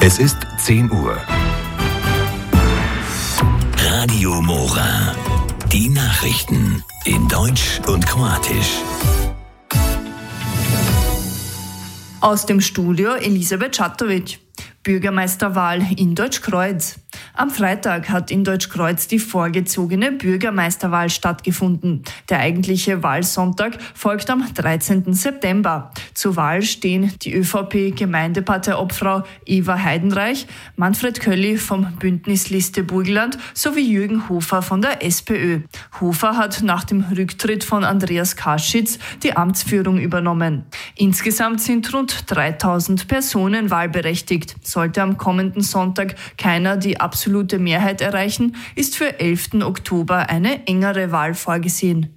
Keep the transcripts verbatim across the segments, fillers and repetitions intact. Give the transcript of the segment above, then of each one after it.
Es ist zehn Uhr. Radio Mora. Die Nachrichten in Deutsch und Kroatisch. Aus dem Studio Elisabeth Čatović. Bürgermeisterwahl in Deutschkreuz. Am Freitag hat in Deutschkreuz die vorgezogene Bürgermeisterwahl stattgefunden. Der eigentliche Wahlsonntag folgt am dreizehnten September. Zur Wahl stehen die ÖVP-Gemeindeparteiobfrau Eva Heidenreich, Manfred Kölli vom Bündnisliste Burgenland sowie Jürgen Hofer von der SPÖ. Hofer hat nach dem Rücktritt von Andreas Kaschitz die Amtsführung übernommen. Insgesamt sind rund dreitausend Personen wahlberechtigt. Sollte am kommenden Sonntag keiner die absolute Mehrheit erreichen, ist für elften Oktober eine engere Wahl vorgesehen.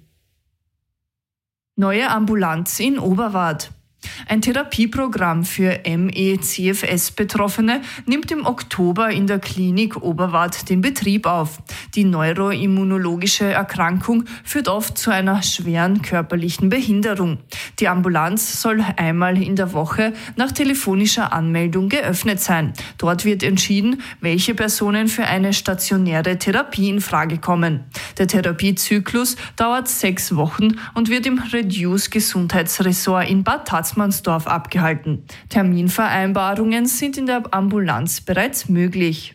Neue Ambulanz in Oberwart. Ein Therapieprogramm für M E C F S-Betroffene nimmt im Oktober in der Klinik Oberwart den Betrieb auf. Die neuroimmunologische Erkrankung führt oft zu einer schweren körperlichen Behinderung. Die Ambulanz soll einmal in der Woche nach telefonischer Anmeldung geöffnet sein. Dort wird entschieden, welche Personen für eine stationäre Therapie in Frage kommen. Der Therapiezyklus dauert sechs Wochen und wird im Reduce-Gesundheitsressort in Bad Tatzmannsdorf abgehalten. Terminvereinbarungen sind in der Ambulanz bereits möglich.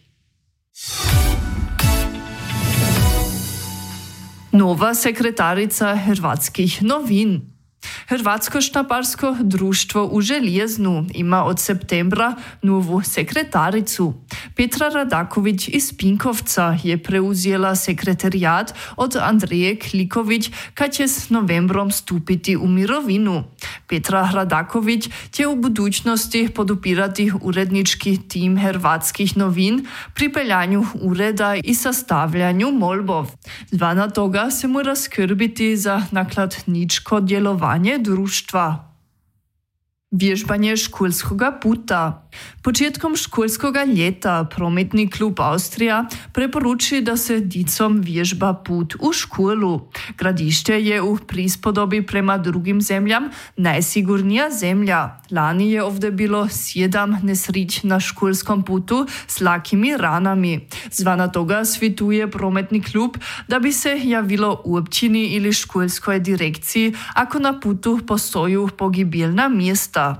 Nova sekretarica hrvatskih novin. Hrvatsko-štamparsko društvo u Željeznu ima od septembra novu sekretaricu. Petra Radaković iz Pinkovca je preuzela sekretarijat od Andreje Kliković kad će s novembrom stupiti u mirovinu. Petra Radaković će u budućnosti podupirati urednički tim hrvatskih novin pri peljanju ureda i sastavljanju molbov. Zvana toga se mora skrbiti za nakladničko djelovanje društva. Vježbanje školskoga puta. Početkom školskoga ljeta Prometni klub Austrija preporuči da se dicom vježba put u školu. Gradište je u prispodobi prema drugim zemljam najsigurnija zemlja. Lani je ovdje bilo sedam nesrić na školskom putu s lakimi ranami. Zvana toga svituje Prometni klub da bi se javilo u općini ili školskoj direkciji ako na putu postoju pogibilna mjesta.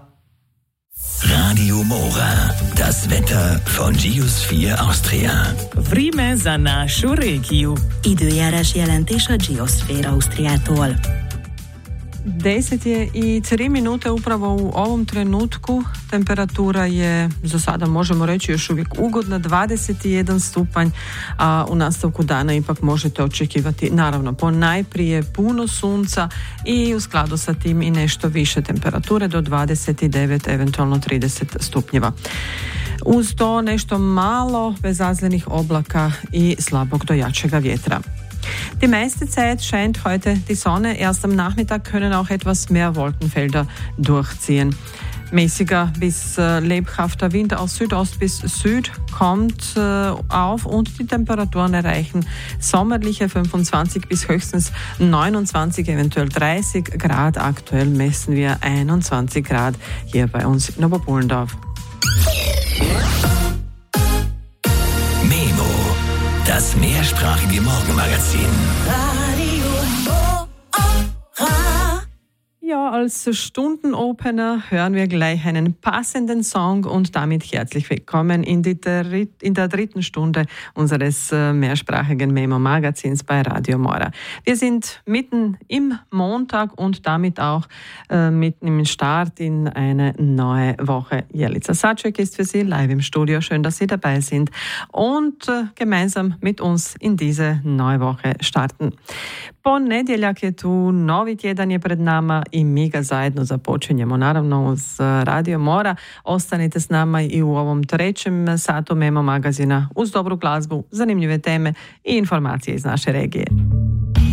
Radio Mora, das Wetter von Geosphere Austria. Vreme za našu regiju. Időjárás jelentés a Geosphere Austriától. deset je i tri minute upravo u ovom trenutku. Temperatura je, za sada možemo reći, još uvijek ugodna, dvadeset jedan stupanj, a u nastavku dana ipak možete očekivati, naravno, ponajprije puno sunca i u skladu sa tim i nešto više temperature do dvadeset devet, eventualno trideset stupnjeva. Uz to nešto malo bezazlenih oblaka i slabog do jačega vjetra. Die meiste Zeit scheint heute die Sonne. Erst am Nachmittag können auch etwas mehr Wolkenfelder durchziehen. Mäßiger bis äh, lebhafter Wind aus Südost bis Süd kommt äh, auf und die Temperaturen erreichen sommerliche fünfundzwanzig bis höchstens neunundzwanzig, eventuell dreißig Grad. Aktuell messen wir einundzwanzig Grad hier bei uns in Oberbullendorf. Memo, das mehrsprachige Morgenmagazin. Radio Mora. Ja, als Stundenopener hören wir gleich einen passenden Song und damit herzlich willkommen in, die dritt, in der dritten Stunde unseres äh, mehrsprachigen Memo-Magazins bei Radio Mora. Wir sind mitten im Montag und damit auch äh, mitten im Start in eine neue Woche. Jelica Saček ist für Sie live im Studio. Schön, dass Sie dabei sind und äh, gemeinsam mit uns in diese neue Woche starten. Ponedjeljak je tu, novi tjedan je pred nama i mi ga zajedno započinjemo, naravno uz Radio Mora. Ostanite s nama i u ovom trećem satu Memo magazina uz dobru glazbu, zanimljive teme i informacije iz naše regije.